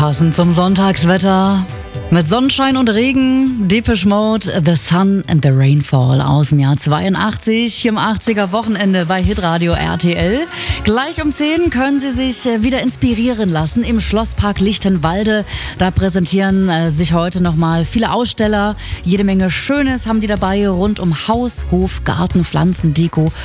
Passend zum Sonntagswetter. Mit Sonnenschein und Regen, Depeche Mode, The Sun and the Rainfall aus dem Jahr 82 im 80er Wochenende bei Hitradio RTL. Gleich um 10 können Sie sich wieder inspirieren lassen im Schlosspark Lichtenwalde. Da präsentieren sich heute nochmal viele Aussteller. Jede Menge Schönes haben die dabei rund um Haus, Hof, Garten, Pflanzen, Deko